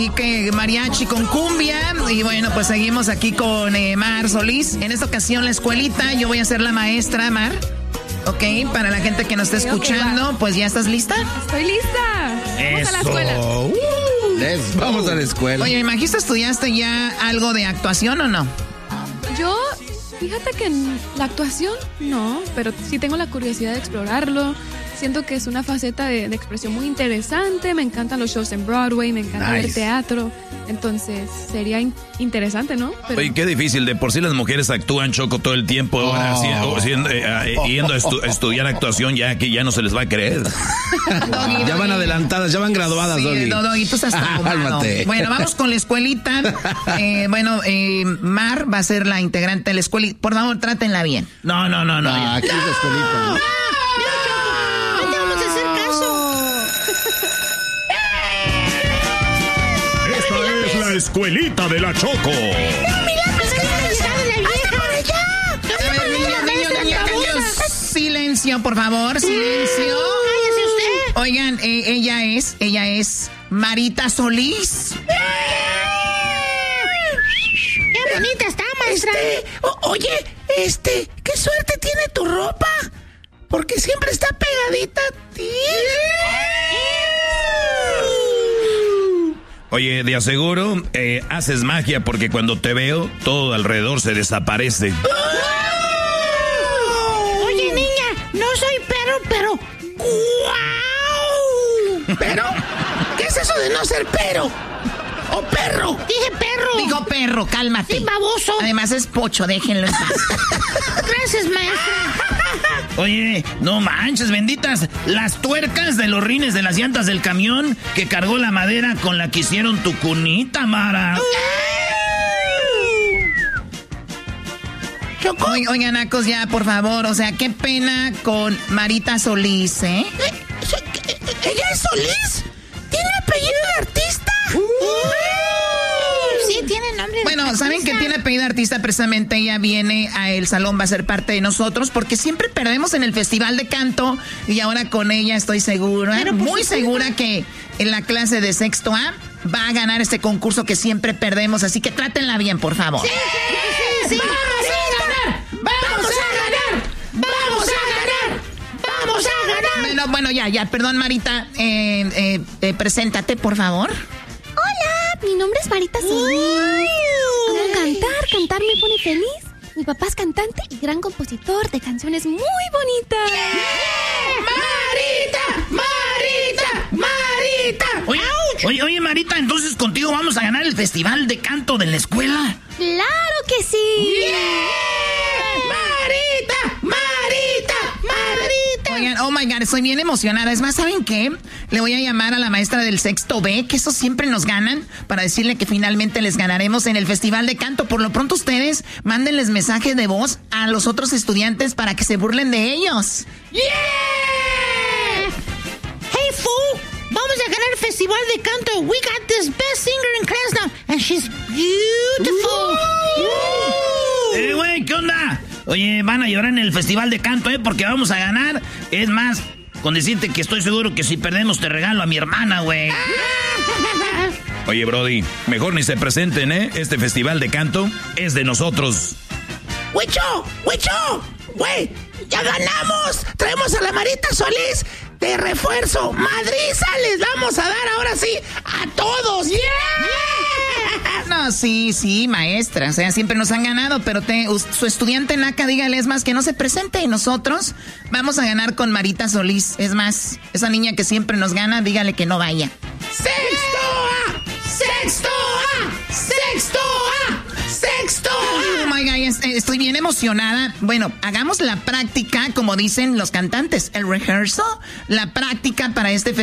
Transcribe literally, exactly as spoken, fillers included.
ahí que mariachi con cumbia. Y bueno, pues seguimos aquí con eh, Mar Solís. En esta ocasión la escuelita, yo voy a ser la maestra, Mar. Ok, para la gente que nos está escuchando, okay, pues ¿ya estás lista? Estoy lista. Vamos Eso. a la escuela. Uh, Let's vamos a la escuela. Oye, ¿me imagino estudiaste ya algo de actuación o no? Yo, fíjate que en la actuación no, pero sí tengo la curiosidad de explorarlo. Siento que es una faceta de, de expresión muy interesante. Me encantan los shows en Broadway, me encanta nice. ver teatro. Entonces, sería in- interesante, ¿no? Pero... Oye, qué difícil. De por sí las mujeres actúan, Choco, todo el tiempo. Oh. Ahora, sí, siendo, eh, eh, yendo a, estu- a estudiar actuación, ya que ya no se les va a creer. Doggy, ya van adelantadas, ya van graduadas, sí, Doggy. No, Doggy, tú estás tomado. Bueno, vamos con la escuelita. Eh, bueno, eh, Mar va a ser la integrante de la escuelita. Por favor, trátenla bien. No, no, no, no. Ah, aquí es la escuelita. No. La escuelita de la Choco. No, mira, pues que está de la vieja. ¡Por allá! A ver, niños, niños, niños, niños. Silencio, por favor, silencio. Cállese usted. Oigan, eh, ella es, ella es Marita Solís. ¡Qué bonita está, maestra! Este, o- oye, este, qué suerte tiene tu ropa. Porque siempre está pegadita a ti. Oye, de aseguro, eh, haces magia porque cuando te veo, todo alrededor se desaparece. Oye, niña, no soy perro, pero... ¡Guau! ¿Pero? ¿Qué es eso de no ser pero? ¿O perro? Dije perro. Digo perro, cálmate. Sí, baboso. Además es pocho, déjenlo en paz. Gracias, maestra. Oye, no manches, benditas. Las tuercas de los rines de las llantas del camión que cargó la madera con la que hicieron tu cunita, Mara. Choco. Oigan, oigan, Nacos, ya, por favor. O sea, qué pena con Marita Solís, ¿eh? ¿Ella es Solís? ¿Tiene apellido de artista? Uh. Sí, tiene nombre de Bueno, artista. ¿saben que tiene apellido de artista? Precisamente ella viene a El Salón, va a ser parte de nosotros, porque siempre perdemos en el Festival de Canto, y ahora con ella estoy segura, Pero, pues, muy sí, segura que en la clase de sexto A va a ganar este concurso que siempre perdemos, así que trátenla bien, por favor. Sí, sí, sí. ¡Vamos a ganar! ¡Vamos a ganar! ¡Vamos a ganar! ¡Vamos a ganar! Bueno, bueno, ya, ya, perdón, Marita, eh, eh, eh, preséntate, por favor. Hola, mi nombre es Marita Solís. Amo cantar, cantar me pone feliz. Mi papá es cantante y gran compositor de canciones muy bonitas. ¡Marita! ¡Marita! ¡Marita! Oye, oye, oye, Marita, entonces contigo vamos a ganar el Festival de Canto de la escuela. ¡Claro que sí! ¡Marita! ¡Marita! ¡Marita! Oigan, oh my God, estoy bien emocionada. Es más, ¿saben qué? Le voy a llamar a la maestra del sexto B, que eso siempre nos ganan, para decirle que finalmente les ganaremos en el Festival de Canto. Por lo pronto ustedes mándenles mensajes de voz a los otros estudiantes para que se burlen de ellos. ¡Yeah! Hey, fool. Vamos a ganar el festival de canto. We got this best singer in class now. And she's beautiful. Eh, güey, ¿qué onda? Oye, van a llorar en el Festival de Canto, ¿eh? Porque vamos a ganar. Es más, con decirte que estoy seguro que si perdemos te regalo a mi hermana, güey. Oye, Brody, mejor ni se presenten, ¿eh? Este Festival de Canto es de nosotros. ¡Huicho! ¡Huicho! ¡Güey! ¡Ya ganamos! Traemos a la Marita Solís de refuerzo. ¡Madriza les vamos a dar ahora sí a todos! ¡Yeah! No, sí, sí, maestra. O sea, siempre nos han ganado, pero te, su estudiante naca, dígale, es más, que no se presente. Y nosotros vamos a ganar con Marita Solís. Es más, esa niña que siempre nos gana, dígale que no vaya. ¡Sexto A! ¡Sexto A! ¡Sexto A! ¡Sexto A! Oh my God, estoy bien emocionada. Bueno, hagamos la práctica, como dicen los cantantes, el rehearsal, la práctica para este festival.